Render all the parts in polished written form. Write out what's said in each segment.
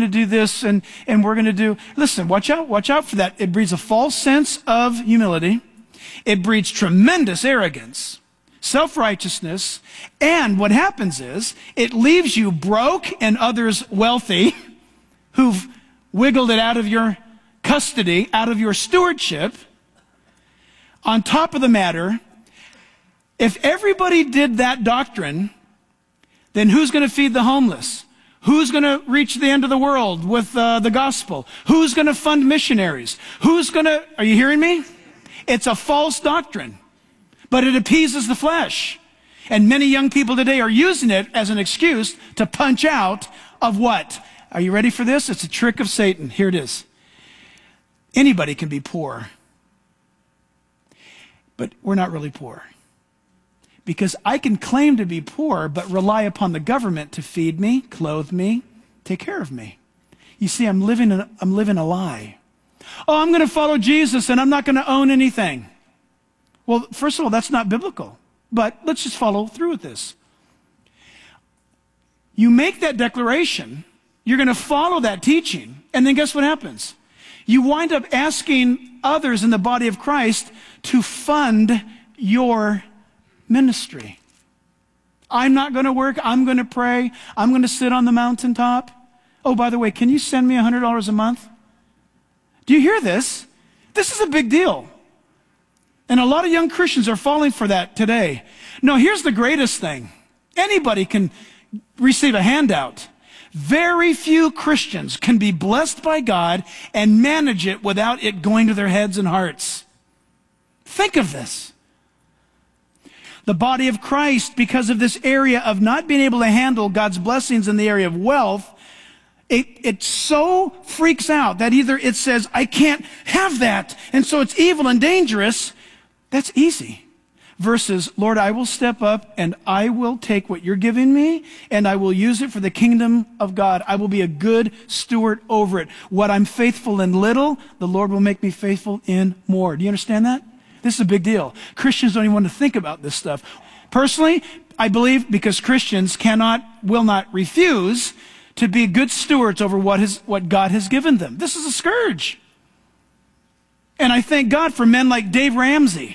to do this and we're going to do. Listen, watch out for that. It breeds a false sense of humility. It breeds tremendous arrogance, self-righteousness, and what happens is it leaves you broke and others wealthy who've wiggled it out of your custody, out of your stewardship. On top of the matter, if everybody did that doctrine, then who's going to feed the homeless? Who's going to reach the end of the world with the gospel? Who's going to fund missionaries? Are you hearing me? It's a false doctrine, but it appeases the flesh. And many young people today are using it as an excuse to punch out of what? Are you ready for this? It's a trick of Satan. Here it is. Anybody can be poor, but we're not really poor. Because I can claim to be poor, but rely upon the government to feed me, clothe me, take care of me. You see, I'm living a lie. Oh, I'm going to follow Jesus and I'm not going to own anything. Well, first of all, that's not biblical. But let's just follow through with this. You make that declaration, you're going to follow that teaching, and then guess what happens? You wind up asking others in the body of Christ to fund your ministry. I'm not going to work. I'm going to pray. I'm going to sit on the mountaintop. Oh, by the way, can you send me $100 a month? Do you hear this? This is a big deal. And a lot of young Christians are falling for that today. No, here's the greatest thing. Anybody can receive a handout. Very few Christians can be blessed by God and manage it without it going to their heads and hearts. Think of this. The body of Christ, because of this area of not being able to handle God's blessings in the area of wealth, it so freaks out that either it says, I can't have that, and so it's evil and dangerous. That's easy. Versus, Lord, I will step up and I will take what you're giving me and I will use it for the kingdom of God. I will be a good steward over it. What I'm faithful in little, the Lord will make me faithful in more. Do you understand that? This is a big deal. Christians don't even want to think about this stuff. Personally, I believe because Christians will not refuse to be good stewards over what God has given them. This is a scourge. And I thank God for men like Dave Ramsey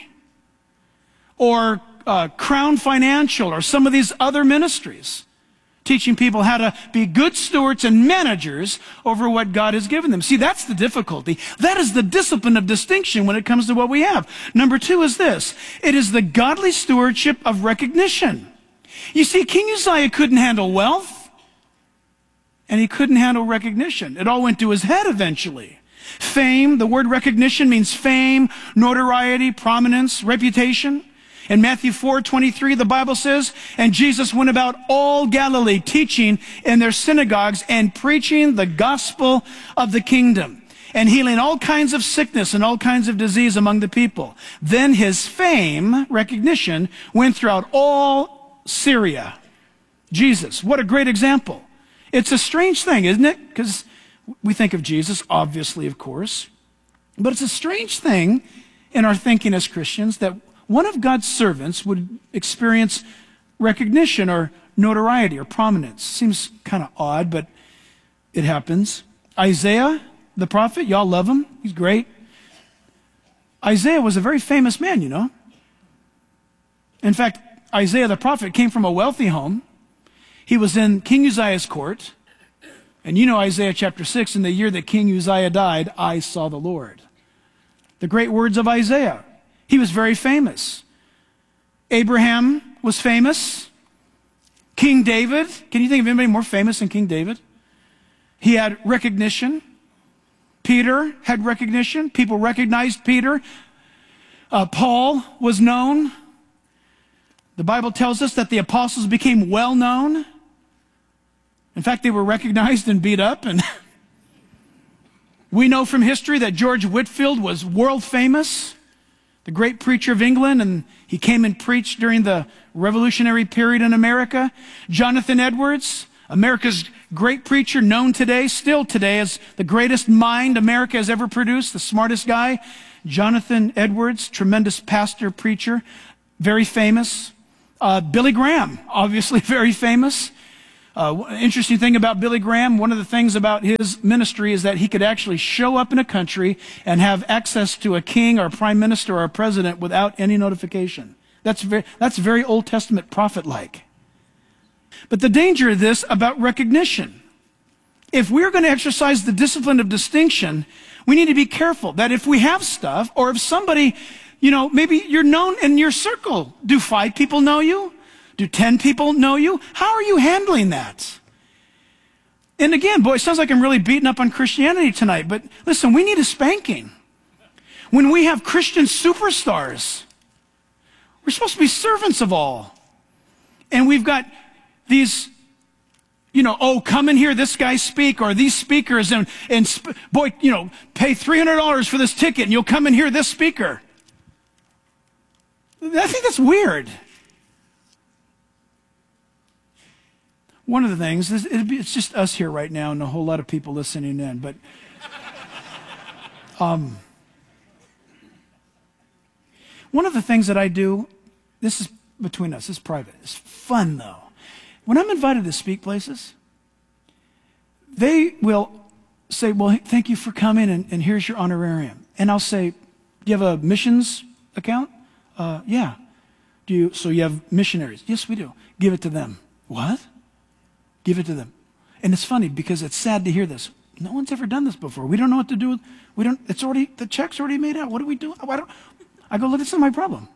or Crown Financial or some of these other ministries teaching people how to be good stewards and managers over what God has given them. See, that's the difficulty. That is the discipline of distinction when it comes to what we have. Number two is this. It is the godly stewardship of recognition. You see, King Uzziah couldn't handle wealth and he couldn't handle recognition. It all went to his head eventually. Fame, the word recognition means fame, notoriety, prominence, reputation. In Matthew 4:23, the Bible says, and Jesus went about all Galilee, teaching in their synagogues and preaching the gospel of the kingdom and healing all kinds of sickness and all kinds of disease among the people. Then his fame, recognition, went throughout all Syria. Jesus, what a great example. It's a strange thing, isn't it? Because we think of Jesus, obviously, of course. But it's a strange thing in our thinking as Christians that one of God's servants would experience recognition or notoriety or prominence. Seems kind of odd, but it happens. Isaiah, the prophet, y'all love him. He's great. Isaiah was a very famous man, you know. In fact, Isaiah the prophet came from a wealthy home. He was in King Uzziah's court. And you know Isaiah chapter 6, in the year that King Uzziah died, I saw the Lord. The great words of Isaiah. He was very famous. Abraham was famous. King David, can you think of anybody more famous than King David? He had recognition. Peter had recognition. People recognized Peter. Paul was known. The Bible tells us that the apostles became well known. In fact, they were recognized and beat up. And we know from history that George Whitefield was world famous, the great preacher of England, and he came and preached during the Revolutionary period in America. Jonathan Edwards, America's great preacher, known today, still today, as the greatest mind America has ever produced, the smartest guy. Jonathan Edwards, tremendous pastor, preacher, very famous. Billy Graham, obviously very famous. Interesting thing about Billy Graham, one of the things about his ministry is that he could actually show up in a country and have access to a king or a prime minister or a president without any notification. That's very Old Testament prophet-like. But the danger of this about recognition, if we're going to exercise the discipline of distinction, we need to be careful that if we have stuff, or if somebody, maybe you're known in your circle, do 5 people know you? Do 10 people know you? How are you handling that? And again, boy, it sounds like I'm really beating up on Christianity tonight, but listen, we need a spanking. When we have Christian superstars, we're supposed to be servants of all. And we've got these, come and hear this guy speak, or these speakers, and pay $300 for this ticket and you'll come and hear this speaker. I think that's weird. One of the things, it's just us here right now and a whole lot of people listening in, but one of the things that I do, this is between us, it's private, it's fun though. When I'm invited to speak places, they will say, well, thank you for coming and here's your honorarium. And I'll say, do you have a missions account? Yeah. So you have missionaries? Yes, we do. Give it to them. What? Give it to them. And it's funny because it's sad to hear this. No one's ever done this before. We don't know what to do. The check's already made out. What do we do? I go, look, this is my problem.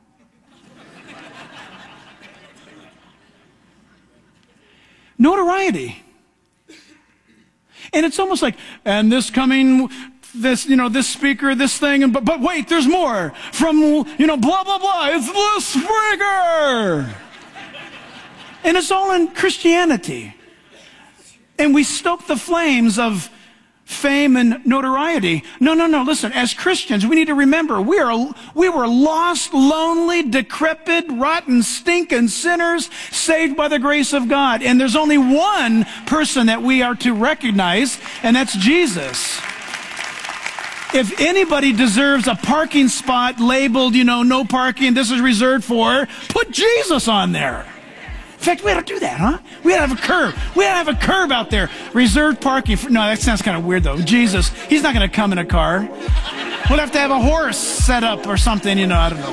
Notoriety. And it's almost like, and this speaker, this thing, but wait, there's more from, blah, blah, blah. It's the speaker. And it's all in Christianity. And we stoke the flames of fame and notoriety. No. Listen, as Christians, we need to remember we were lost, lonely, decrepit, rotten, stinking sinners saved by the grace of God. And there's only one person that we are to recognize, and that's Jesus. If anybody deserves a parking spot labeled, no parking, this is reserved for, put Jesus on there. In fact, we ought to do that, huh? We ought to have a curb. We ought to have a curb out there. Reserved parking. No, that sounds kind of weird, though. Jesus, he's not going to come in a car. We'll have to have a horse set up or something, I don't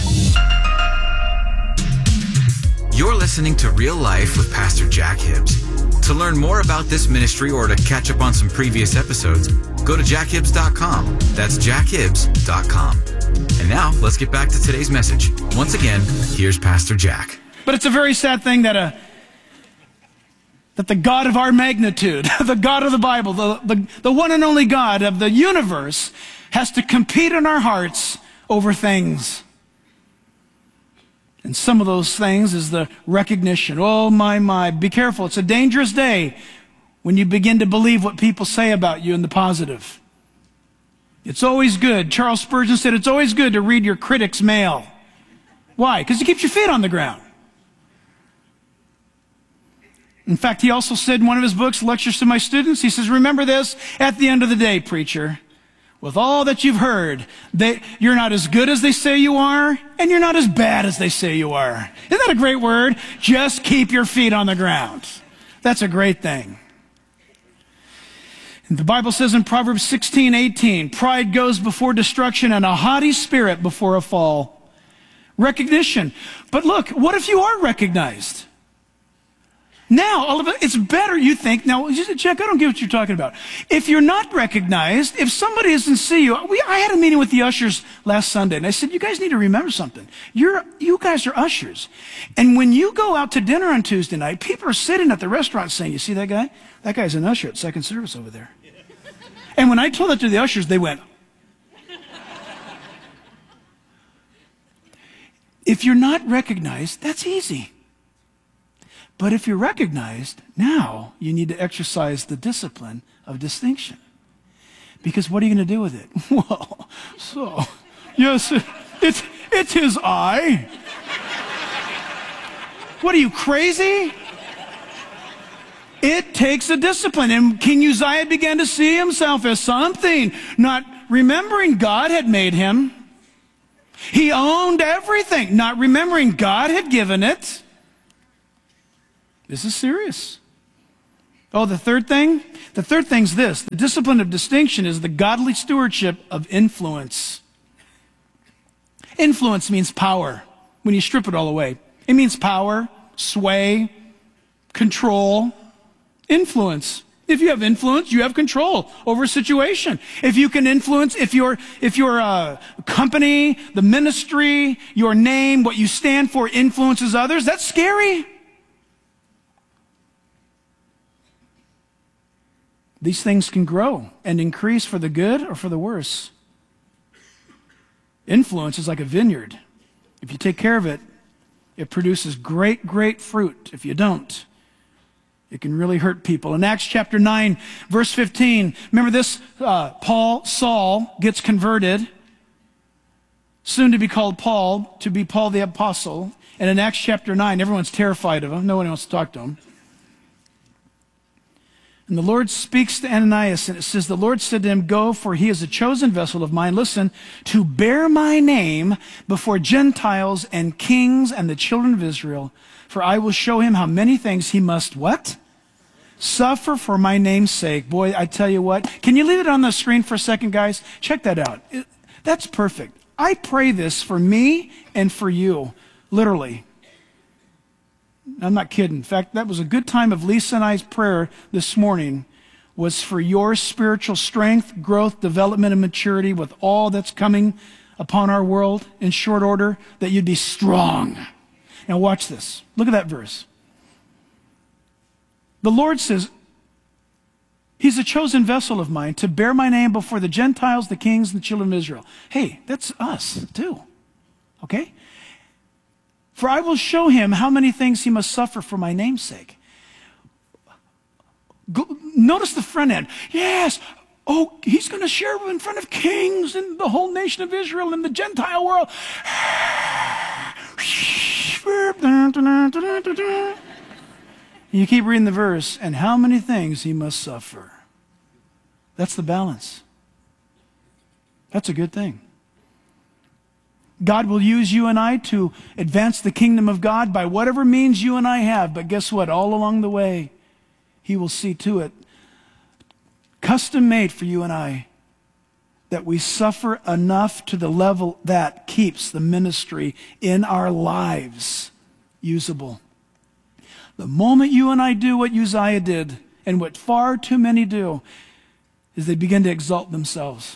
know. You're listening to Real Life with Pastor Jack Hibbs. To learn more about this ministry or to catch up on some previous episodes, go to jackhibbs.com. That's jackhibbs.com. And now, let's get back to today's message. Once again, here's Pastor Jack. But it's a very sad thing that the God of our magnitude, the God of the Bible, the one and only God of the universe, has to compete in our hearts over things. And some of those things is the recognition. Oh, my. Be careful. It's a dangerous day when you begin to believe what people say about you in the positive. It's always good. Charles Spurgeon said it's always good to read your critic's mail. Why? Because it keeps your feet on the ground. In fact, he also said in one of his books, Lectures to My Students, he says, remember this, at the end of the day, preacher, with all that you've heard, you're not as good as they say you are, and you're not as bad as they say you are. Isn't that a great word? Just keep your feet on the ground. That's a great thing. And the Bible says in Proverbs 16:18, pride goes before destruction and a haughty spirit before a fall. Recognition. But look, what if you are recognized? Now, all of it, it's better, you think. Now, Jack, I don't get what you're talking about. If you're not recognized, if somebody doesn't see you, I had a meeting with the ushers last Sunday, and I said, you guys need to remember something. You guys are ushers. And when you go out to dinner on Tuesday night, people are sitting at the restaurant saying, you see that guy? That guy's an usher at second service over there. And when I told that to the ushers, they went. If you're not recognized, that's easy. But if you're recognized, now you need to exercise the discipline of distinction. Because what are you going to do with it? Well, yes, it's his eye. What are you, crazy? It takes a discipline. And King Uzziah began to see himself as something, not remembering God had made him. He owned everything, not remembering God had given it. This is serious. Oh, the third thing? The third thing's this. The discipline of distinction is the godly stewardship of influence. Influence means power when you strip it all away. It means power, sway, control, influence. If you have influence, you have control over a situation. If you can influence, if your company, the ministry, your name, what you stand for influences others, that's scary. These things can grow and increase for the good or for the worse. Influence is like a vineyard. If you take care of it, it produces great, great fruit. If you don't, it can really hurt people. In Acts chapter 9, verse 15, remember this? Saul gets converted, soon to be called Paul, to be Paul the Apostle. And in Acts chapter 9, everyone's terrified of him. No one wants to talk to him. And the Lord speaks to Ananias, and it says, the Lord said to him, go, for he is a chosen vessel of mine, listen, to bear my name before Gentiles and kings and the children of Israel. For I will show him how many things he must, what? Suffer for my name's sake. Boy, I tell you what. Can you leave it on the screen for a second, guys? Check that out. That's perfect. I pray this for me and for you, literally. I'm not kidding. In fact, that was a good time of Lisa and I's prayer this morning, was for your spiritual strength, growth, development, and maturity with all that's coming upon our world in short order, that you'd be strong. Now watch this. Look at that verse. The Lord says, he's a chosen vessel of mine to bear my name before the Gentiles, the kings, and the children of Israel. Hey, that's us too. Okay? For I will show him how many things he must suffer for my name's sake. Notice the front end. Yes. Oh, he's going to share in front of kings and the whole nation of Israel and the Gentile world. You keep reading the verse, and how many things he must suffer. That's the balance. That's a good thing. God will use you and I to advance the kingdom of God by whatever means you and I have. But guess what? All along the way, he will see to it, custom made for you and I, that we suffer enough to the level that keeps the ministry in our lives usable. The moment you and I do what Uzziah did, and what far too many do, is they begin to exalt themselves.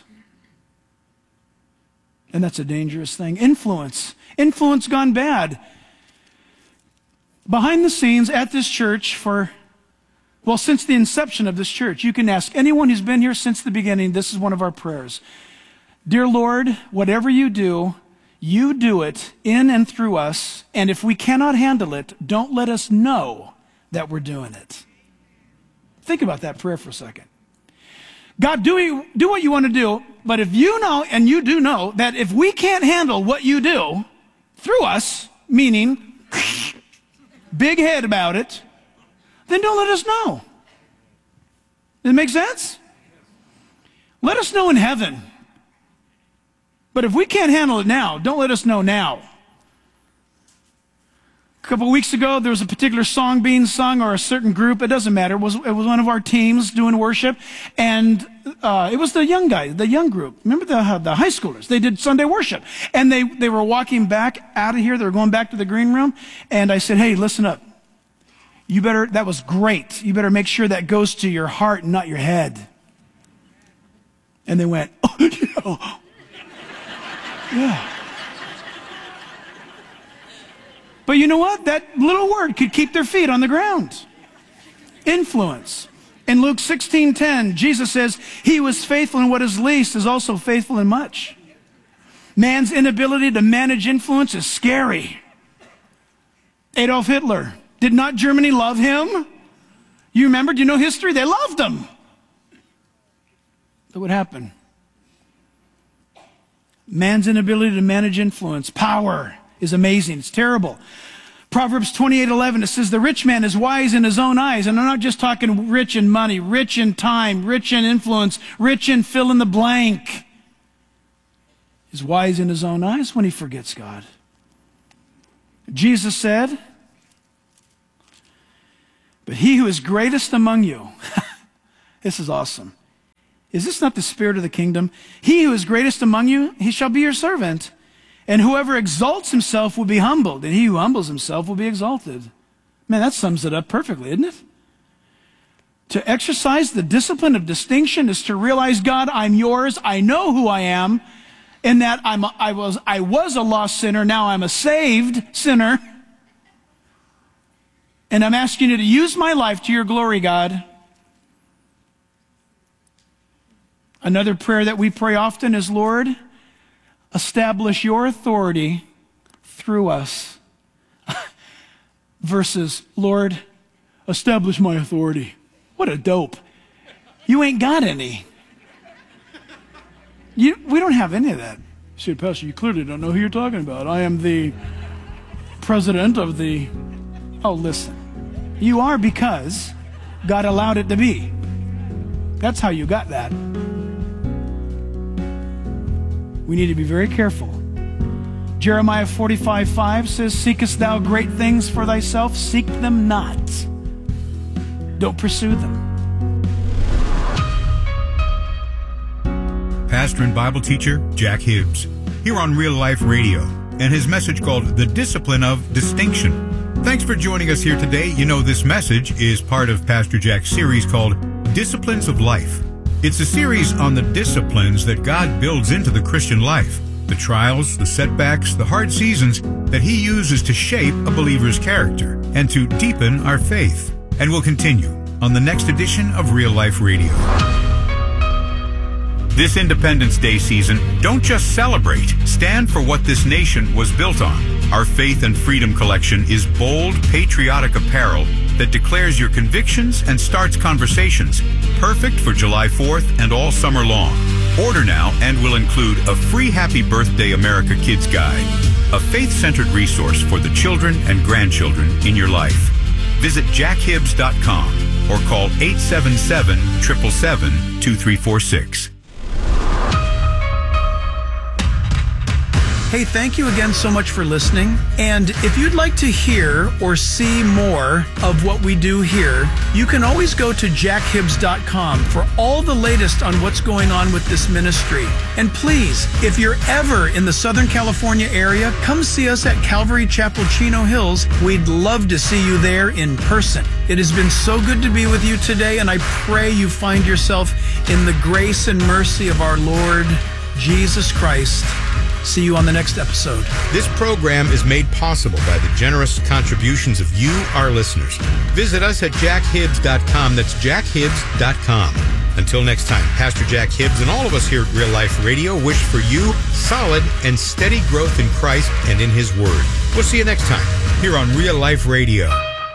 And that's a dangerous thing. Influence. Influence gone bad. Behind the scenes at this church since the inception of this church, you can ask anyone who's been here since the beginning, this is one of our prayers. Dear Lord, whatever you do it in and through us, and if we cannot handle it, don't let us know that we're doing it. Think about that prayer for a second. God, do what you want to do, but if you know, and you do know, that if we can't handle what you do through us, meaning big head about it, then don't let us know. Does it make sense? Let us know in heaven. But if we can't handle it now, don't let us know now. A couple of weeks ago, there was a particular song being sung, or a certain group, it doesn't matter. It was one of our teams doing worship, and it was the young guy, the young group. Remember the high schoolers? They did Sunday worship, and they were walking back out of here. They were going back to the green room, and I said, hey, listen up. That was great. You better make sure that goes to your heart and not your head. And they went, oh, yeah. But you know what? That little word could keep their feet on the ground. Influence. In Luke 16:10, Jesus says, he who is faithful in what is least is also faithful in much. Man's inability to manage influence is scary. Adolf Hitler. Did not Germany love him? You remember? Do you know history? They loved him. But what happened? Man's inability to manage influence, power, is amazing. It's terrible. Proverbs 28:11, it says, the rich man is wise in his own eyes. And I'm not just talking rich in money, rich in time, rich in influence, rich in fill in the blank. He's wise in his own eyes when he forgets God. Jesus said, But he who is greatest among you, this is awesome. Is this not the spirit of the kingdom? He who is greatest among you, he shall be your servant. And whoever exalts himself will be humbled, and he who humbles himself will be exalted. Man, that sums it up perfectly, isn't it? To exercise the discipline of distinction is to realize, God, I'm yours. I know who I am, and that I was a lost sinner. Now I'm a saved sinner. And I'm asking you to use my life to your glory, God. Another prayer that we pray often is, Lord, establish your authority through us. Versus, Lord, establish my authority. What a dope. You ain't got any. We don't have any of that. You say, Pastor, you clearly don't know who you're talking about. I am the president of the... Oh, listen. You are because God allowed it to be. That's how you got that. We need to be very careful. Jeremiah 45:5 says, seekest thou great things for thyself? Seek them not. Don't pursue them. Pastor and Bible teacher Jack Hibbs, here on Real Life Radio, and his message called The Discipline of Distinction. Thanks for joining us here today. You know, this message is part of Pastor Jack's series called Disciplines of Life. It's a series on the disciplines that God builds into the Christian life, the trials, the setbacks, the hard seasons that he uses to shape a believer's character and to deepen our faith. And we'll continue on the next edition of Real Life Radio. This Independence Day season, don't just celebrate. Stand for what this nation was built on. Our Faith and Freedom collection is bold, patriotic apparel that declares your convictions and starts conversations. Perfect for July 4th and all summer long. Order now and will include a free Happy Birthday America Kids Guide, a faith-centered resource for the children and grandchildren in your life. Visit jackhibbs.com or call 877-777-2346. Hey, thank you again so much for listening. And if you'd like to hear or see more of what we do here, you can always go to jackhibbs.com for all the latest on what's going on with this ministry. And please, if you're ever in the Southern California area, come see us at Calvary Chapel, Chino Hills. We'd love to see you there in person. It has been so good to be with you today, and I pray you find yourself in the grace and mercy of our Lord Jesus Christ. See you on the next episode. This program is made possible by the generous contributions of you, our listeners. Visit us at jackhibbs.com. That's jackhibbs.com. Until next time, Pastor Jack Hibbs and all of us here at Real Life Radio wish for you solid and steady growth in Christ and in His Word. We'll see you next time here on Real Life Radio.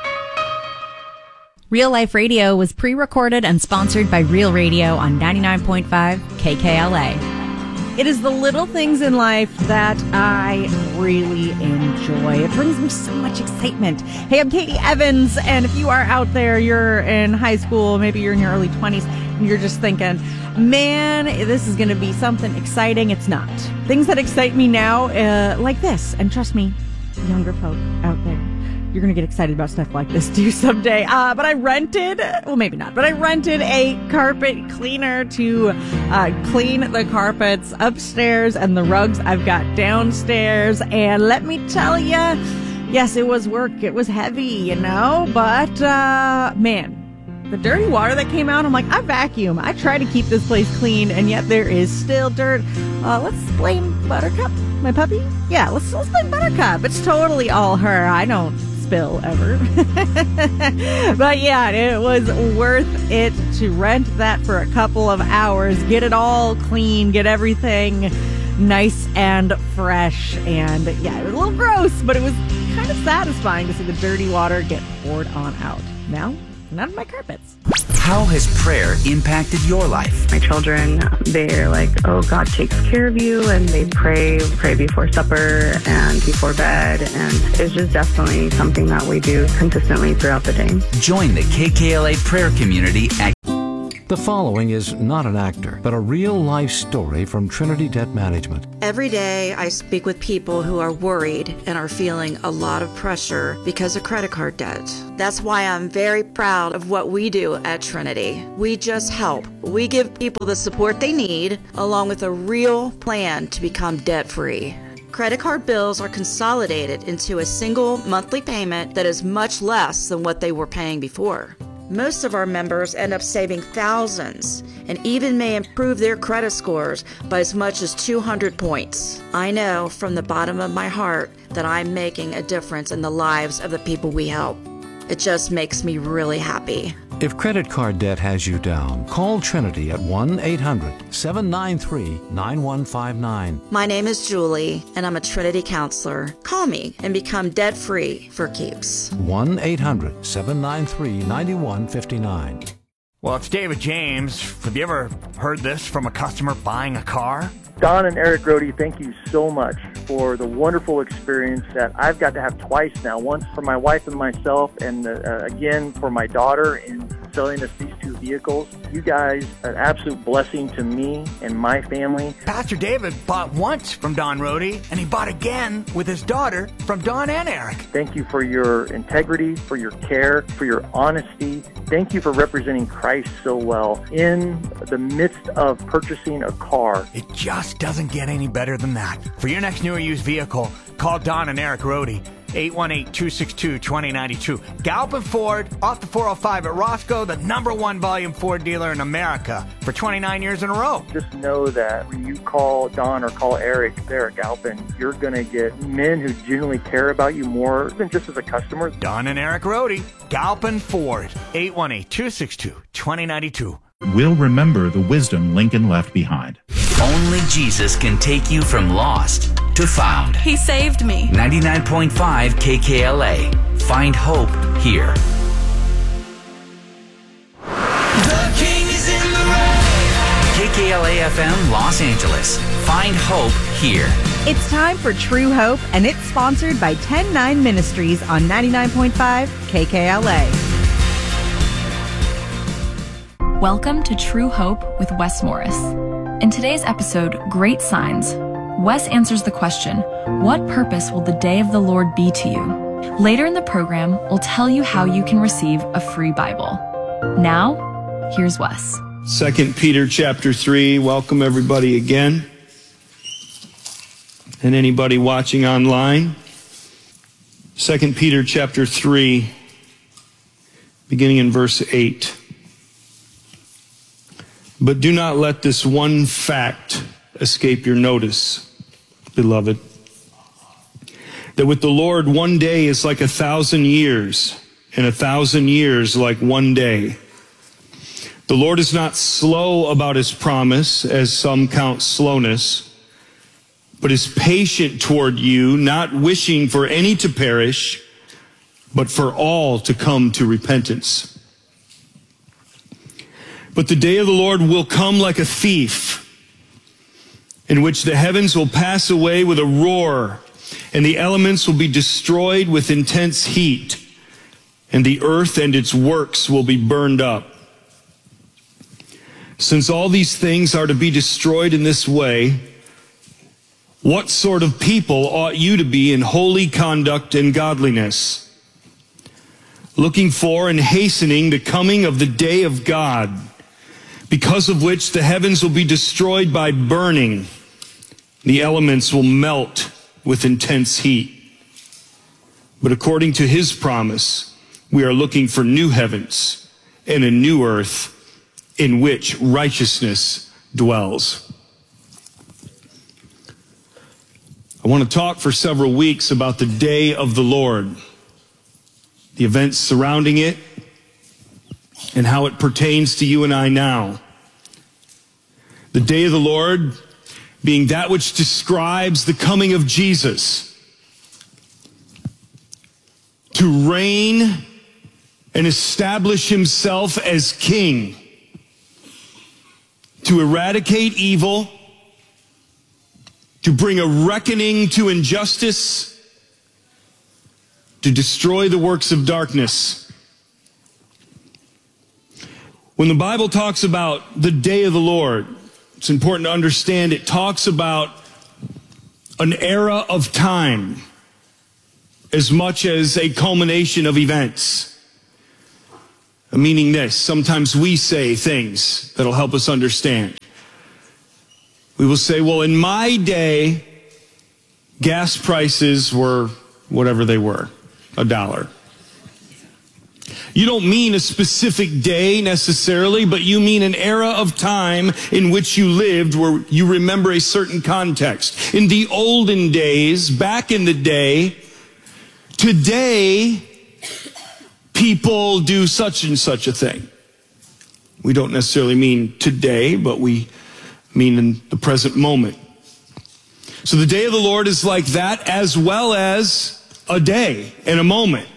Real Life Radio was pre-recorded and sponsored by Real Radio on 99.5 KKLA. It is the little things in life that I really enjoy. It brings me so much excitement. Hey, I'm Katie Evans, and if you are out there, you're in high school, maybe you're in your early 20s, and you're just thinking, man, this is going to be something exciting. It's not. Things that excite me now, like this, and trust me, younger folk out there, you're going to get excited about stuff like this too someday. But I rented, well, maybe not, but I rented a carpet cleaner to clean the carpets upstairs and the rugs I've got downstairs. And let me tell you, yes, it was work. It was heavy, you know, but man, the dirty water that came out, I'm like, I vacuum. I try to keep this place clean, and yet there is still dirt. Let's blame Buttercup, my puppy. Yeah, let's blame Buttercup. It's totally all her. I don't spill ever. But yeah, it was worth it to rent that for a couple of hours, get it all clean, get everything nice and fresh. And yeah, it was a little gross, but it was kind of satisfying to see the dirty water get poured on out. Now, none of my carpets. How has prayer impacted your life? My children, they're like, oh, God takes care of you, and they pray before supper and before bed, and it's just definitely something that we do consistently throughout the day. Join the KKLA prayer community at The following is not an actor, but a real-life story from Trinity Debt Management. Every day I speak with people who are worried and are feeling a lot of pressure because of credit card debt. That's why I'm very proud of what we do at Trinity. We just help. We give people the support they need, along with a real plan to become debt-free. Credit card bills are consolidated into a single monthly payment that is much less than what they were paying before. Most of our members end up saving thousands and even may improve their credit scores by as much as 200 points. I know from the bottom of my heart that I'm making a difference in the lives of the people we help. It just makes me really happy. If credit card debt has you down, call Trinity at 1-800-793-9159. My name is Julie, and I'm a Trinity counselor. Call me and become debt-free for keeps. 1-800-793-9159. Well, it's David James. Have you ever heard this from a customer buying a car? Don and Eric Rohde, thank you so much for the wonderful experience that I've got to have twice now. Once for my wife and myself, and again for my daughter in selling us these two vehicles. You guys are an absolute blessing to me and my family. Pastor David bought once from Don Rohde, and he bought again with his daughter from Don and Eric. Thank you for your integrity, for your care, for your honesty. Thank you for representing Christ so well in the midst of purchasing a car. It just doesn't get any better than that. For your next new or used vehicle, call Don and Eric Rohde. 818-262-2092. Galpin Ford, off the 405 at Roscoe, the #1 volume Ford dealer in America for 29 years in a row. Just know that when you call Don or call Eric there at Galpin, you're going to get men who genuinely care about you more than just as a customer. Don and Eric Rohde, Galpin Ford, 818-262-2092. We'll remember the wisdom Lincoln left behind. Only Jesus can take you from lost to found. He saved me. 99.5 KKLA. Find hope here. The King is in the rain. KKLA FM Los Angeles. Find hope here. It's time for True Hope, and it's sponsored by 10-9 Ministries on 99.5 KKLA. Welcome to True Hope with Wes Morris. In today's episode, Great Signs, Wes answers the question, what purpose will the day of the Lord be to you? Later in the program, we'll tell you how you can receive a free Bible. Now, here's Wes. 2 Peter chapter 3. Welcome everybody again. And anybody watching online. 2 Peter chapter 3, beginning in verse 8. But do not let this one fact escape your notice, beloved, that with the Lord 1 day is like 1,000 years, and 1,000 years like 1 day. The Lord is not slow about his promise, as some count slowness, but is patient toward you, not wishing for any to perish, but for all to come to repentance. But the day of the Lord will come like a thief, in which the heavens will pass away with a roar, and the elements will be destroyed with intense heat, and the earth and its works will be burned up. Since all these things are to be destroyed in this way, what sort of people ought you to be in holy conduct and godliness, looking for and hastening the coming of the day of God, because of which the heavens will be destroyed by burning, the elements will melt with intense heat. But according to his promise, we are looking for new heavens and a new earth in which righteousness dwells. I want to talk for several weeks about the day of the Lord, the events surrounding it, and how it pertains to you and I now. The day of the Lord being that which describes the coming of Jesus to reign and establish himself as king, to eradicate evil, to bring a reckoning to injustice, to destroy the works of darkness. When the Bible talks about the day of the Lord, it's important to understand it talks about an era of time as much as a culmination of events. Meaning this, sometimes we say things that'll help us understand. We will say, well, in my day, gas prices were whatever they were, $1. You don't mean a specific day necessarily, but you mean an era of time in which you lived where you remember a certain context. In the olden days, back in the day, today, people do such and such a thing. We don't necessarily mean today, but we mean in the present moment. So the day of the Lord is like that, as well as a day and a moment.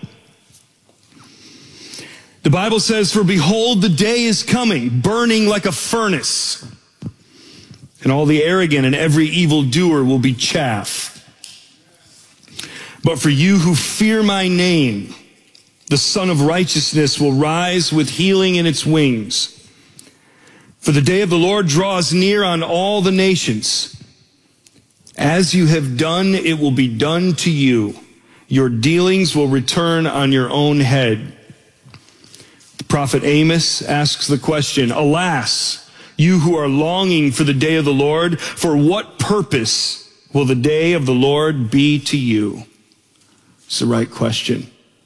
The Bible says, for behold, the day is coming, burning like a furnace, and all the arrogant and every evildoer will be chaff. But for you who fear my name, the Son of Righteousness will rise with healing in its wings. For the day of the Lord draws near on all the nations. As you have done, it will be done to you. Your dealings will return on your own head. The prophet Amos asks the question, alas, you who are longing for the day of the Lord, for what purpose will the day of the Lord be to you? It's the right question.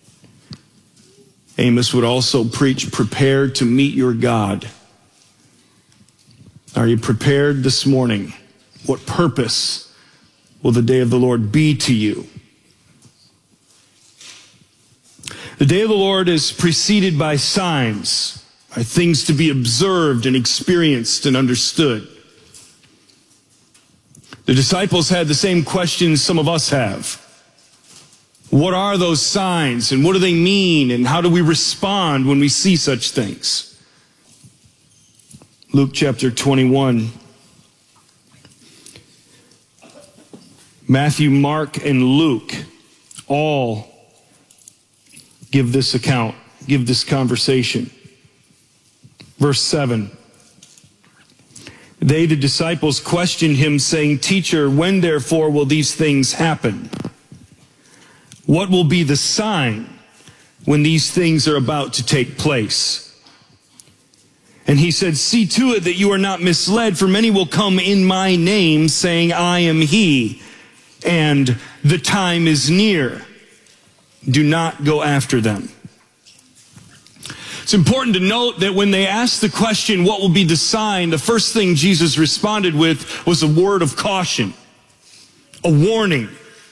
Amos would also preach, prepare to meet your God. Are you prepared this morning? What purpose will the day of the Lord be to you? The day of the Lord is preceded by signs, by things to be observed and experienced and understood. The disciples had the same questions some of us have. What are those signs and what do they mean and how do we respond when we see such things? Luke chapter 21. Matthew, Mark, and Luke all give this account, give this conversation. Verse 7. They, the disciples, questioned him, saying, Teacher, when therefore will these things happen? What will be the sign when these things are about to take place? And he said, see to it that you are not misled, for many will come in my name, saying, I am he, and the time is near. Do not go after them. It's important to note that when they asked the question, what will be the sign, the first thing Jesus responded with was a word of caution, a warning.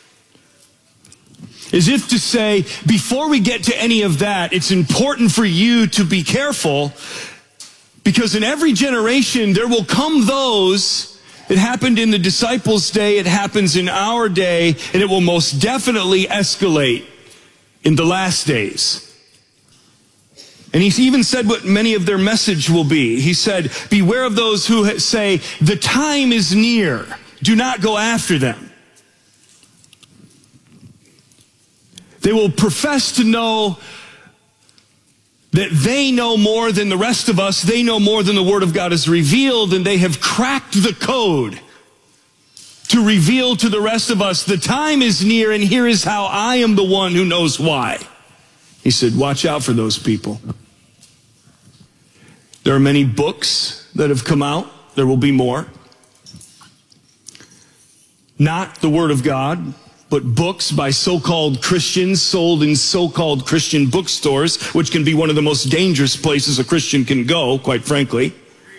As if to say, before we get to any of that, it's important for you to be careful, because in every generation there will come those, it happened in the disciples' day, it happens in our day, and it will most definitely escalate in the last days. And he even said what many of their message will be. He said, beware of those who say, the time is near. Do not go after them. They will profess to know that they know more than the rest of us. They know more than the Word of God has revealed, and they have cracked the code to reveal to the rest of us, the time is near, and here is how I am the one who knows why. He said, watch out for those people. There are many books that have come out. There will be more. Not the Word of God, but books by so-called Christians sold in so-called Christian bookstores, which can be one of the most dangerous places a Christian can go, quite frankly.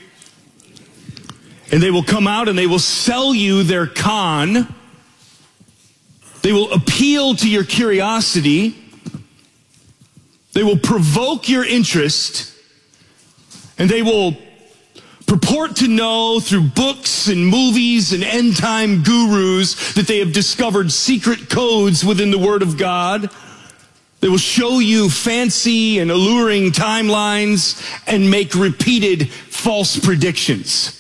And they will come out and they will sell you their con. They will appeal to your curiosity. They will provoke your interest. And they will purport to know through books and movies and end-time gurus that they have discovered secret codes within the Word of God. They will show you fancy and alluring timelines and make repeated false predictions.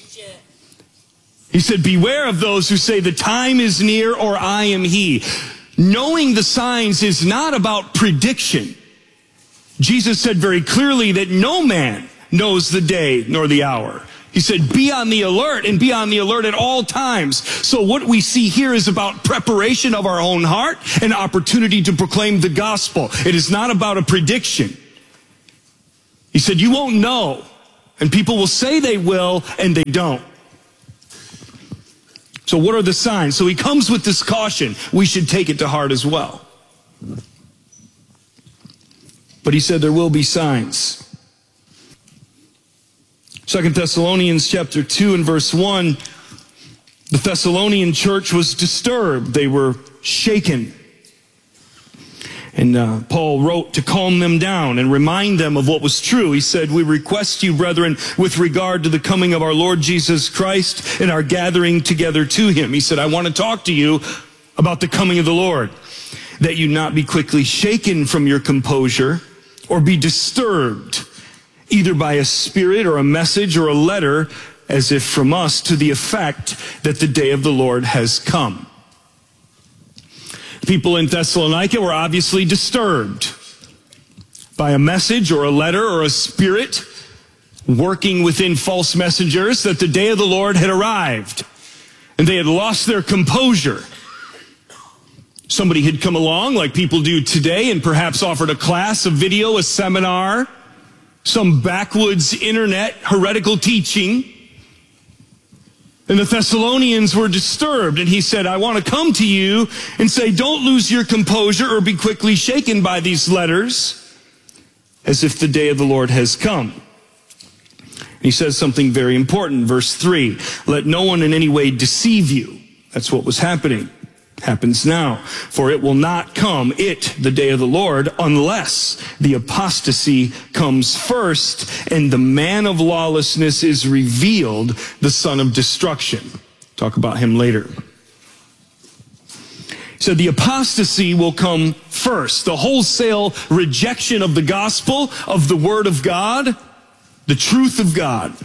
He said, beware of those who say the time is near or I am he. Knowing the signs is not about prediction. Jesus said very clearly that no man knows the day nor the hour. He said, be on the alert and be on the alert at all times. So what we see here is about preparation of our own heart and opportunity to proclaim the gospel. It is not about a prediction. He said, you won't know. And people will say they will, and they don't. So what are the signs? So he comes with this caution. We should take it to heart as well. But he said there will be signs. 2 Thessalonians chapter 2 and verse 1, the Thessalonian church was disturbed. They were shaken. And Paul wrote to calm them down and remind them of what was true. He said, we request you, brethren, with regard to the coming of our Lord Jesus Christ and our gathering together to him. He said, I want to talk to you about the coming of the Lord, that you not be quickly shaken from your composure or be disturbed, either by a spirit or a message or a letter, as if from us, to the effect that the day of the Lord has come. People in Thessalonica were obviously disturbed by a message or a letter or a spirit working within false messengers that the day of the Lord had arrived and they had lost their composure. Somebody had come along like people do today and perhaps offered a class, a video, a seminar, some backwoods internet heretical teaching. And the Thessalonians were disturbed, and he said, I want to come to you and say, don't lose your composure or be quickly shaken by these letters, as if the day of the Lord has come. And he says something very important, verse 3, let no one in any way deceive you. That's what was happening. Happens now. For it will not come, the day of the Lord, unless the apostasy comes first and the man of lawlessness is revealed, the son of destruction. Talk about him later. So the apostasy will come first. The wholesale rejection of the gospel, of the word of God, the truth of God.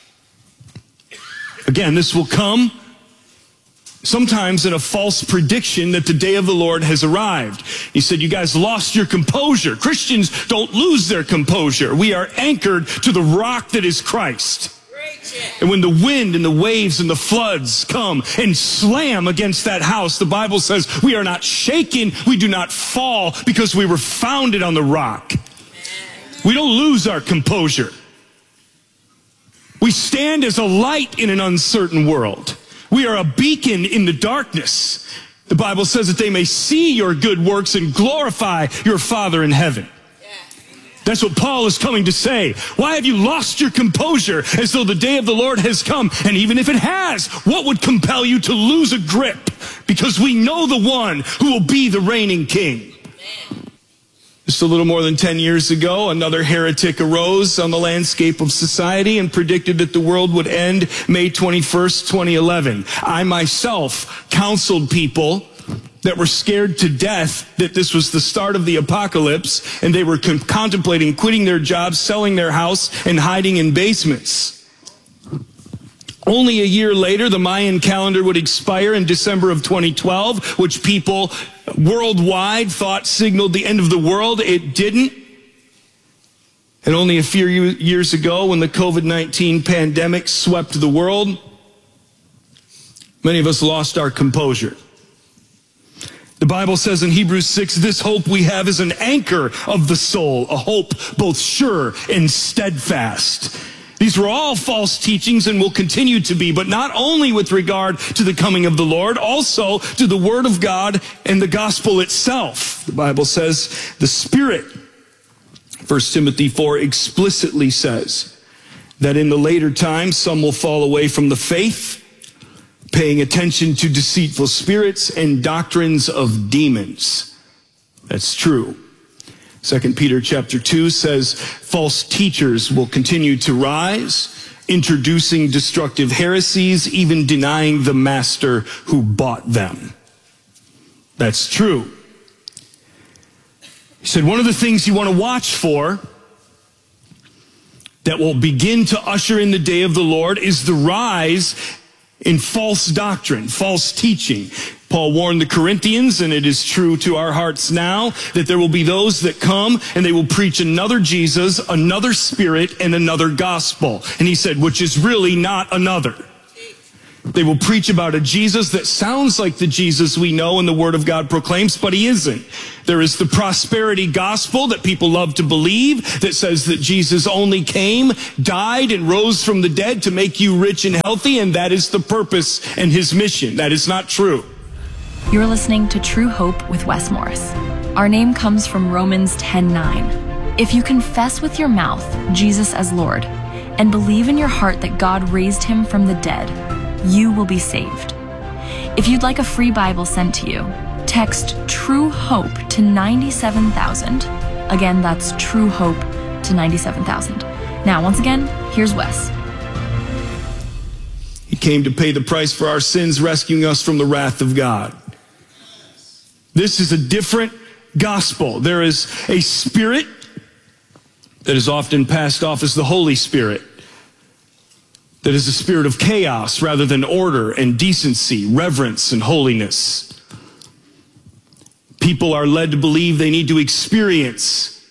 Again, this will come sometimes in a false prediction that the day of the Lord has arrived. He said, you guys lost your composure. Christians don't lose their composure. We are anchored to the rock that is Christ. And when the wind and the waves and the floods come and slam against that house, the Bible says we are not shaken, we do not fall, because we were founded on the rock. We don't lose our composure. We stand as a light in an uncertain world. We are a beacon in the darkness. The Bible says that they may see your good works and glorify your Father in heaven. That's what Paul is coming to say. Why have you lost your composure as though the day of the Lord has come? And even if it has, what would compel you to lose a grip? Because we know the one who will be the reigning king. Just a little more than 10 years ago, another heretic arose on the landscape of society and predicted that the world would end May 21st, 2011. I myself counseled people that were scared to death that this was the start of the apocalypse, and they were contemplating quitting their jobs, selling their house, and hiding in basements. Only a year later, the Mayan calendar would expire in December of 2012, which people worldwide thought signaled the end of the world. It didn't. And only a few years ago, when the COVID-19 pandemic swept the world, many of us lost our composure. The Bible says in Hebrews 6, this hope we have is an anchor of the soul, a hope both sure and steadfast. These were all false teachings and will continue to be, but not only with regard to the coming of the Lord, also to the Word of God and the gospel itself. The Bible says the Spirit, 1 Timothy 4 explicitly says that in the later times some will fall away from the faith, paying attention to deceitful spirits and doctrines of demons. That's true. 2 Peter chapter 2 says false teachers will continue to rise, introducing destructive heresies, even denying the master who bought them. That's true. He said one of the things you want to watch for that will begin to usher in the day of the Lord is the rise in false doctrine, false teaching. Paul warned the Corinthians, and it is true to our hearts now, that there will be those that come and they will preach another Jesus, another spirit, and another gospel. And he said, which is really not another. They will preach about a Jesus that sounds like the Jesus we know and the Word of God proclaims, but he isn't. There is the prosperity gospel that people love to believe that says that Jesus only came, died, and rose from the dead to make you rich and healthy, and that is the purpose and his mission. That is not true. You're listening to True Hope with Wes Morris. Our name comes from Romans 10:9. If you confess with your mouth Jesus as Lord and believe in your heart that God raised him from the dead, you will be saved. If you'd like a free Bible sent to you, text True Hope to 97,000. Again, that's True Hope to 97,000. Now, once again, here's Wes. He came to pay the price for our sins, rescuing us from the wrath of God. This is a different gospel. There is a spirit that is often passed off as the Holy Spirit. That is a spirit of chaos rather than order and decency, reverence and holiness. People are led to believe they need to experience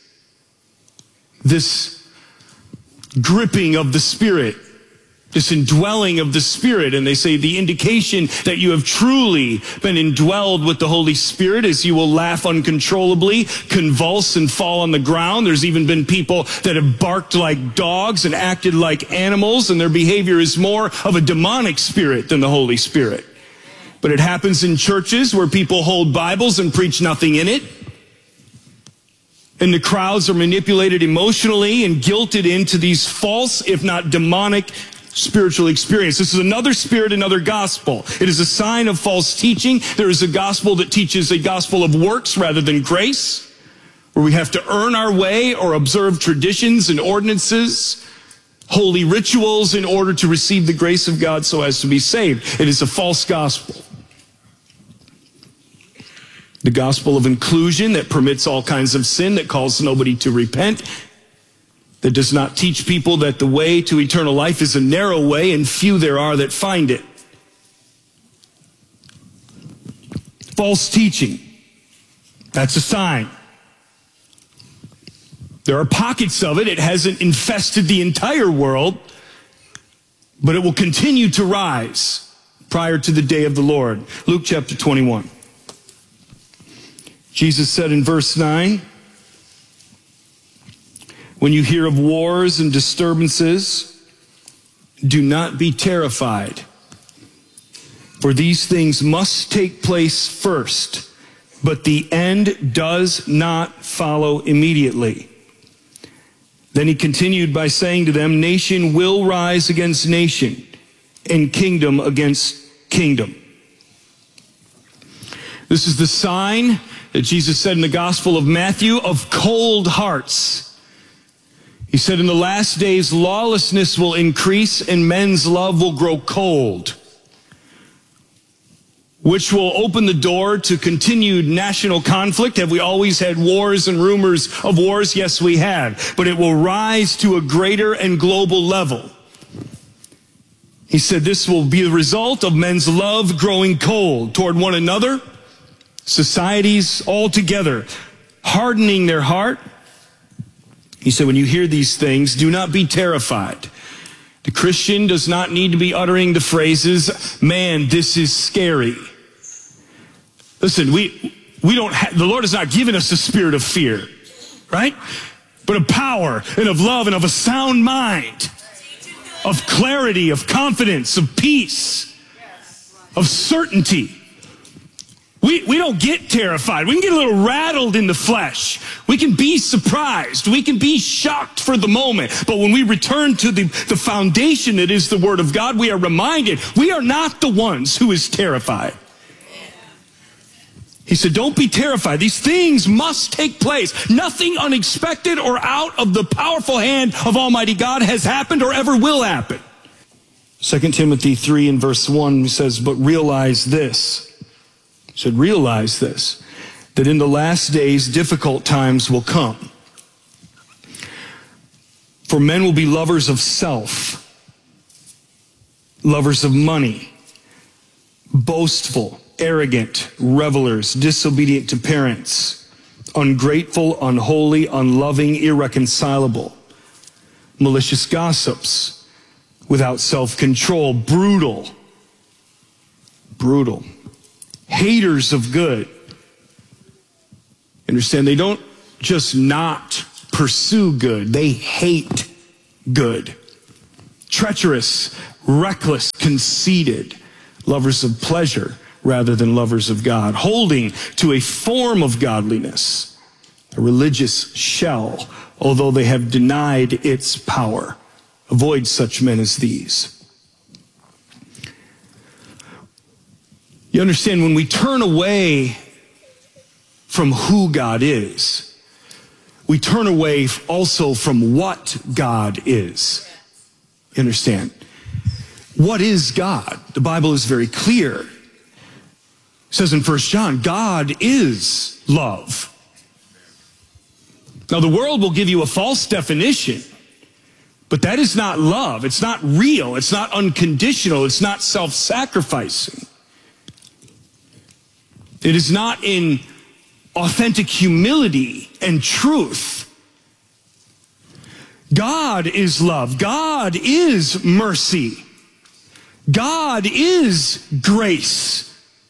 this gripping of the Spirit, this indwelling of the Spirit. And they say the indication that you have truly been indwelled with the Holy Spirit is you will laugh uncontrollably, convulse, and fall on the ground. There's even been people that have barked like dogs and acted like animals, and their behavior is more of a demonic spirit than the Holy Spirit. But it happens in churches where people hold Bibles and preach nothing in it. And the crowds are manipulated emotionally and guilted into these false, if not demonic, spiritual experience. This is another spirit, another gospel. It is a sign of false teaching. There is a gospel that teaches a gospel of works rather than grace, where we have to earn our way or observe traditions and ordinances, holy rituals in order to receive the grace of God so as to be saved. It is a false gospel. The gospel of inclusion that permits all kinds of sin, that calls nobody to repent, that does not teach people that the way to eternal life is a narrow way and few there are that find it. False teaching. That's a sign. There are pockets of it. It hasn't infested the entire world, but it will continue to rise prior to the day of the Lord. Luke chapter 21. Jesus said in verse 9, when you hear of wars and disturbances, do not be terrified, for these things must take place first, but the end does not follow immediately. Then he continued by saying to them, nation will rise against nation, and kingdom against kingdom. This is the sign that Jesus said in the Gospel of Matthew of cold hearts. He said, in the last days, lawlessness will increase and men's love will grow cold, which will open the door to continued national conflict. Have we always had wars and rumors of wars? Yes, we have. But it will rise to a greater and global level. He said this will be the result of men's love growing cold toward one another, societies altogether hardening their heart. He said, when you hear these things, do not be terrified. The Christian does not need to be uttering the phrases, man, this is scary. Listen, we don't the Lord has not given us a spirit of fear, right? But of power and of love and of a sound mind, of clarity, of confidence, of peace, of certainty. We don't get terrified. We can get a little rattled in the flesh. We can be surprised. We can be shocked for the moment. But when we return to the foundation that is the Word of God, we are reminded we are not the ones who is terrified. He said, don't be terrified. These things must take place. Nothing unexpected or out of the powerful hand of Almighty God has happened or ever will happen. 2 Timothy 3 and verse 1 says, but realize this. He said, realize this, that in the last days difficult times will come. For men will be lovers of self, lovers of money, boastful, arrogant, revelers, disobedient to parents, ungrateful, unholy, unloving, irreconcilable, malicious gossips, without self-control, brutal, haters of good. Understand, they don't just not pursue good, they hate good. Treacherous, reckless, conceited, lovers of pleasure rather than lovers of God, holding to a form of godliness, a religious shell, although they have denied its power. Avoid such men as these. You understand, when we turn away from who God is, we turn away also from what God is. You understand? What is God? The Bible is very clear. It says in 1 John, God is love. Now, the world will give you a false definition, but that is not love. It's not real. It's not unconditional. It's not self-sacrificing. It is not in authentic humility and truth. God is love. God is mercy. God is grace.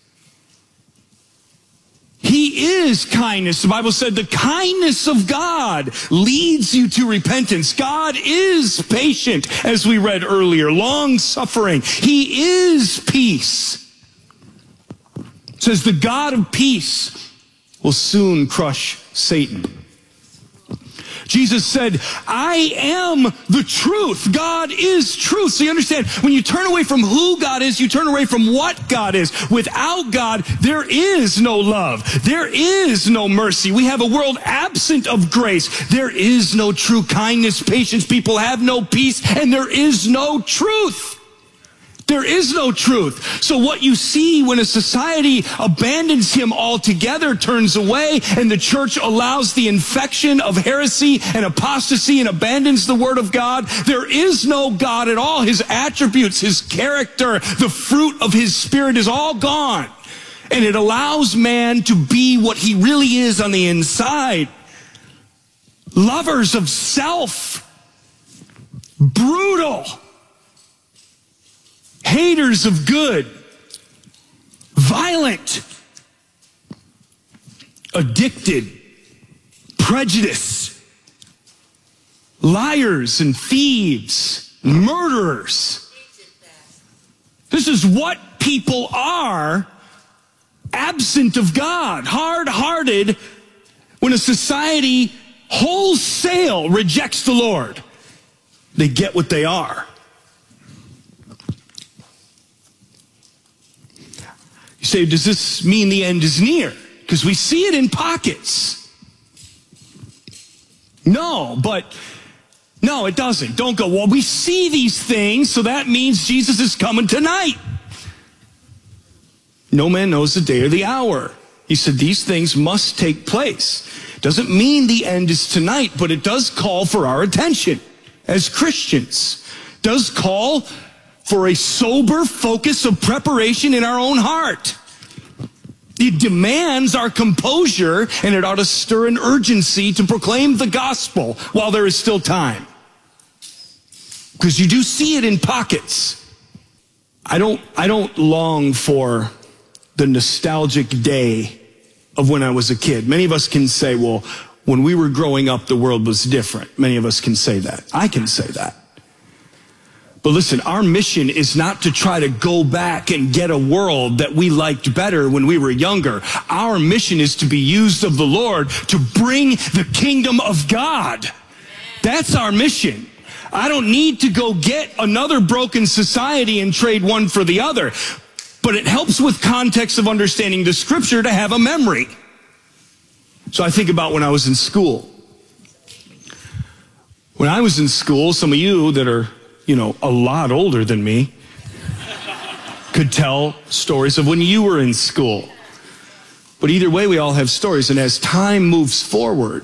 He is kindness. The Bible said the kindness of God leads you to repentance. God is patient, as we read earlier, long-suffering. He is peace. It says the God of peace will soon crush Satan. Jesus said, I am the truth. God is truth. So you understand, when you turn away from who God is, you turn away from what God is. Without God, there is no love. There is no mercy. We have a world absent of grace. There is no true kindness, patience. People have no peace, and there is no truth. There is no truth. So what you see when a society abandons him altogether, turns away, and the church allows the infection of heresy and apostasy and abandons the word of God, there is no God at all. His attributes, his character, the fruit of his spirit is all gone. And it allows man to be what he really is on the inside. Lovers of self. Brutal. Haters of good, violent, addicted, prejudiced, liars and thieves, murderers. This is what people are absent of God, hard-hearted when a society wholesale rejects the Lord. They get what they are. You say, does this mean the end is near? Because we see it in pockets. No, it doesn't. Don't go, well, we see these things, so that means Jesus is coming tonight. No man knows the day or the hour. He said these things must take place. Doesn't mean the end is tonight, but it does call for our attention as Christians. Does call for a sober focus of preparation in our own heart. It demands our composure, and it ought to stir an urgency to proclaim the gospel while there is still time. Because you do see it in pockets. I don't long for the nostalgic day of when I was a kid. Many of us can say, well, when we were growing up, the world was different. Many of us can say that. I can say that. But listen, our mission is not to try to go back and get a world that we liked better when we were younger. Our mission is to be used of the Lord to bring the kingdom of God. That's our mission. I don't need to go get another broken society and trade one for the other. But it helps with context of understanding the scripture to have a memory. So I think about when I was in school. When I was in school, some of you that are a lot older than me could tell stories of when you were in school. But either way, we all have stories. And as time moves forward,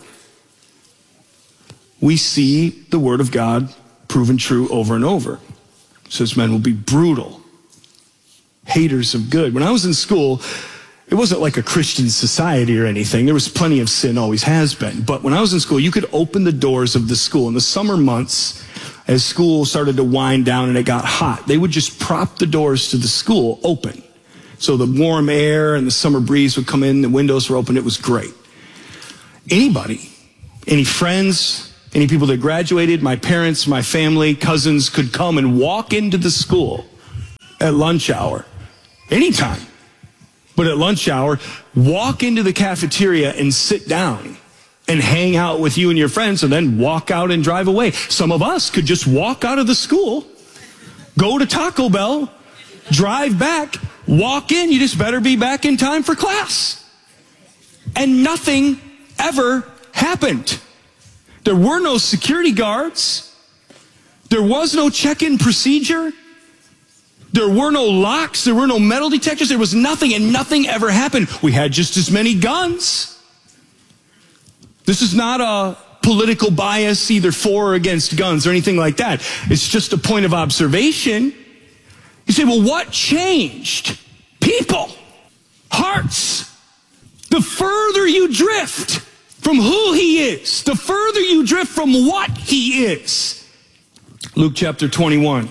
we see the word of God proven true over and over. It says men will be brutal, haters of good. When I was in school, it wasn't like a Christian society or anything. There was plenty of sin, always has been. But when I was in school, you could open the doors of the school. In the summer months, as school started to wind down and it got hot, they would just prop the doors to the school open. So the warm air and the summer breeze would come in, the windows were open, it was great. Anybody, any friends, any people that graduated, my parents, my family, cousins could come and walk into the school at lunch hour, anytime. But at lunch hour, walk into the cafeteria and sit down and hang out with you and your friends and then walk out and drive away. Some of us could just walk out of the school, go to Taco Bell, drive back, walk in. You just better be back in time for class. And nothing ever happened. There were no security guards. There was no check-in procedure. There were no locks. There were no metal detectors. There was nothing, and nothing ever happened. We had just as many guns. This is not a political bias either for or against guns or anything like that. It's just a point of observation. You say, well, what changed? People, hearts. The further you drift from who he is, the further you drift from what he is. Luke chapter 21.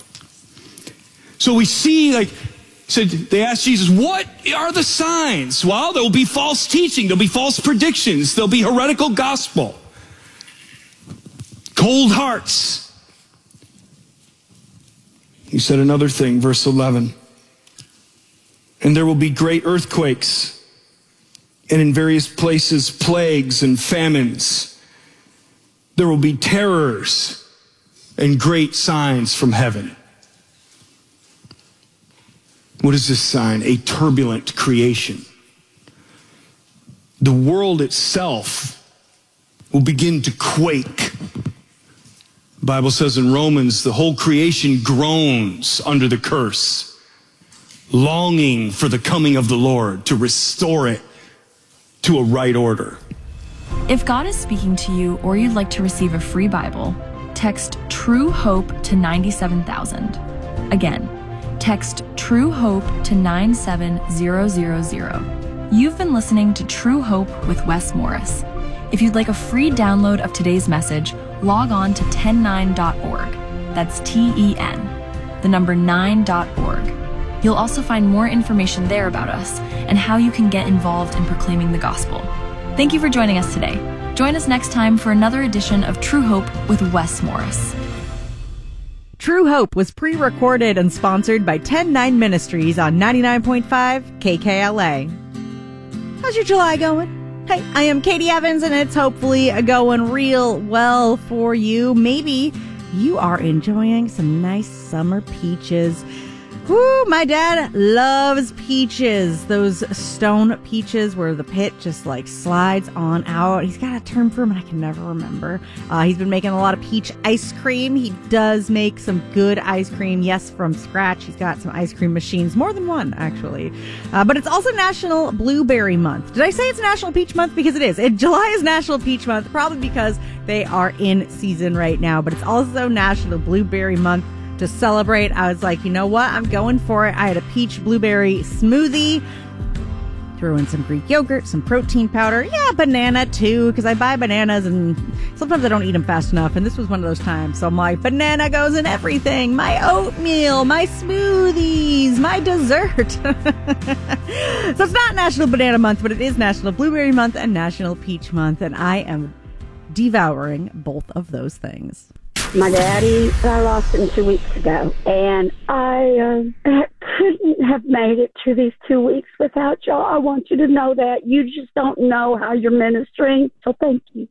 So we see, they asked Jesus, what are the signs? Well, there will be false teaching. There'll be false predictions. There'll be heretical gospel. Cold hearts. He said another thing, verse 11. And there will be great earthquakes, and in various places plagues and famines. There will be terrors and great signs from heaven. What is this sign? A turbulent creation. The world itself will begin to quake. The Bible says in Romans, the whole creation groans under the curse, longing for the coming of the Lord to restore it to a right order. If God is speaking to you or you'd like to receive a free Bible, text True Hope to 97,000. Again, text True Hope to 97000. You've been listening to True Hope with Wes Morris. If you'd like a free download of today's message, log on to 109.org. That's TEN, the number 9.org. You'll also find more information there about us and how you can get involved in proclaiming the gospel. Thank you for joining us today. Join us next time for another edition of True Hope with Wes Morris. True Hope was pre-recorded and sponsored by 10-9 Ministries on 99.5 KKLA. How's your July going? Hey, I am Katie Evans, and it's hopefully going real well for you. Maybe you are enjoying some nice summer peaches. Woo, my dad loves peaches. Those stone peaches where the pit just slides on out. He's got a term for them, and I can never remember. He's been making a lot of peach ice cream. He does make some good ice cream, yes, from scratch. He's got some ice cream machines, more than one, actually. But it's also National Blueberry Month. Did I say it's National Peach Month? Because it is. July is National Peach Month, probably because they are in season right now. But it's also National Blueberry Month. To celebrate, I was like, you know what? I'm going for it. I had a peach blueberry smoothie. Threw in some Greek yogurt, some protein powder. Yeah, banana too, because I buy bananas and sometimes I don't eat them fast enough. And this was one of those times. So I'm like, banana goes in everything. My oatmeal, my smoothies, my dessert. So it's not National Banana Month, but it is National Blueberry Month and National Peach Month. And I am devouring both of those things. My daddy, I lost him 2 weeks ago, and I couldn't have made it through these 2 weeks without y'all. I want you to know that. You just don't know how you're ministering, so thank you.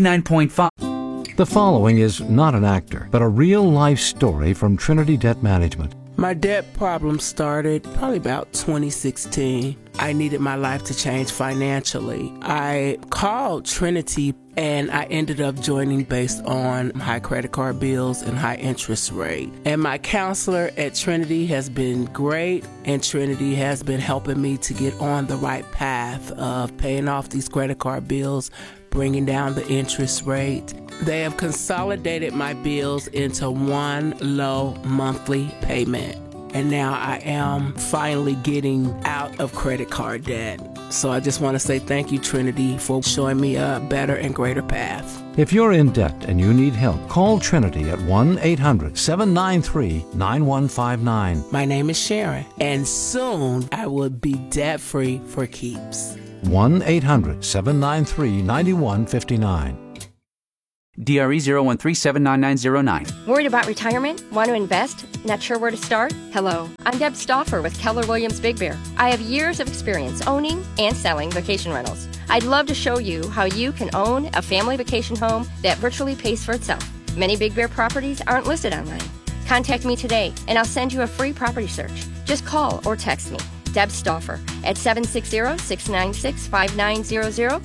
99.5. The following is not an actor, but a real-life story from Trinity Debt Management. My debt problem started probably about 2016. I needed my life to change financially. I called Trinity and I ended up joining based on high credit card bills and high interest rate. And my counselor at Trinity has been great, and Trinity has been helping me to get on the right path of paying off these credit card bills, bringing down the interest rate. They have consolidated my bills into one low monthly payment. and now I am finally getting out of credit card debt. So I just want to say thank you, Trinity, for showing me a better and greater path. If you're in debt and you need help, call Trinity at 1-800-793-9159. My name is Sharon, and soon I will be debt-free for keeps. 1-800-793-9159. DRE 013799909. Worried about retirement? Want to invest? Not sure where to start? Hello, I'm Deb Stauffer with Keller Williams Big Bear. I have years of experience owning and selling vacation rentals. I'd love to show you how you can own a family vacation home that virtually pays for itself. Many Big Bear properties aren't listed online. Contact me today and I'll send you a free property search. Just call or text me, Deb Stauffer, at 760-696-5900,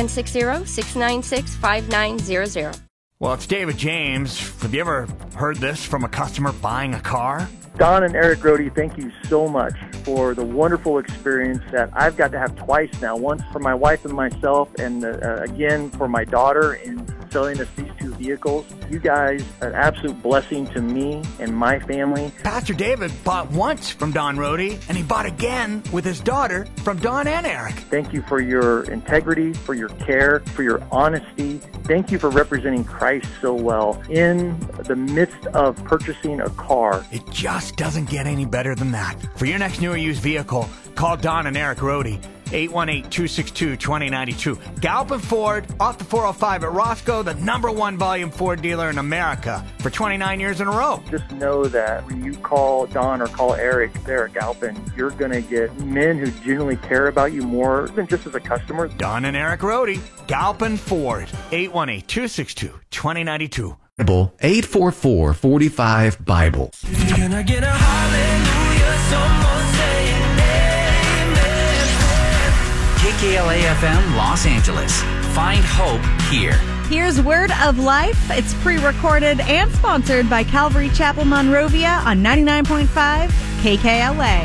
760-696-5900. Well, it's David James. Have you ever heard this from a customer buying a car? Don and Eric Grody, thank you so much for the wonderful experience that I've got to have twice now. Once for my wife and myself, and again for my daughter in selling us these two vehicles. You guys, an absolute blessing to me and my family. Pastor David bought once from Don Rody, and he bought again with his daughter from Don and Eric. Thank you for your integrity, for your care, for your honesty. Thank you for representing Christ so well in the midst of purchasing a car. It just doesn't get any better than that. For your next new or used vehicle, call Don and Eric Rody. 818-262-2092. Galpin Ford, off the 405 at Roscoe, the #1 volume Ford dealer in America for 29 years in a row. Just know that when you call Don or call Eric there at Galpin, you're going to get men who genuinely care about you more than just as a customer. Don and Eric Rody, Galpin Ford, 818-262-2092. Bible 844-45-BIBLE. Can I get a hallelujah? Someone say amen. KKLA-FM Los Angeles. Find hope here. Here's Word of Life. It's pre-recorded and sponsored by Calvary Chapel Monrovia on 99.5 KKLA.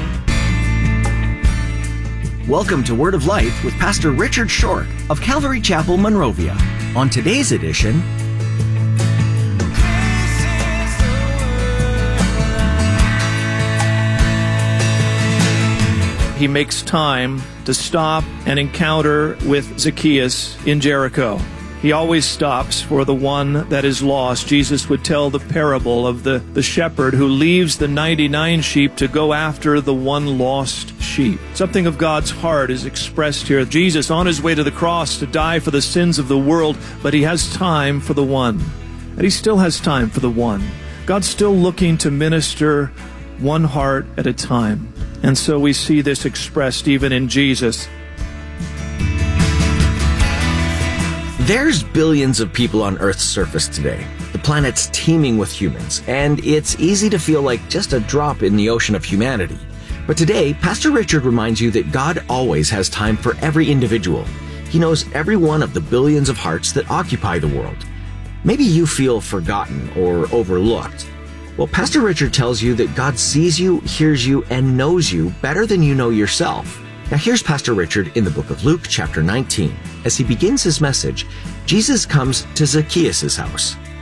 Welcome to Word of Life with Pastor Richard Shork of Calvary Chapel Monrovia. On today's edition, he makes time to stop and encounter with Zacchaeus in Jericho. He always stops for the one that is lost. Jesus would tell the parable of the shepherd who leaves the 99 sheep to go after the one lost sheep. Something of God's heart is expressed here. Jesus on his way to the cross to die for the sins of the world, but he has time for the one. And he still has time for the one. God's still looking to minister one heart at a time. And so we see this expressed even in Jesus. There's billions of people on Earth's surface today. The planet's teeming with humans, and it's easy to feel like just a drop in the ocean of humanity. But today, Pastor Richard reminds you that God always has time for every individual. He knows every one of the billions of hearts that occupy the world. Maybe you feel forgotten or overlooked. Well, Pastor Richard tells you that God sees you, hears you, and knows you better than you know yourself. Now here's Pastor Richard in the book of Luke, chapter 19. As he begins his message, Jesus comes to Zacchaeus' house.